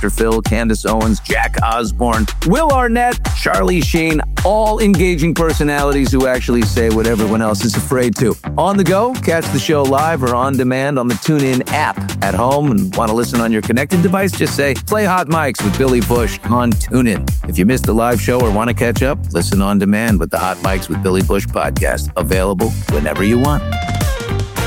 Dr. Phil, Candace Owens, Jack Osborne, Will Arnett, Charlie Sheen, all engaging personalities who actually say what everyone else is afraid to. On the go, catch the show live or on demand on the TuneIn app. At home and want to listen on your connected device, just say, play Hot Mics with Billy Bush on TuneIn. If you missed the live show or want to catch up, listen on demand with the Hot Mics with Billy Bush podcast, available whenever you want.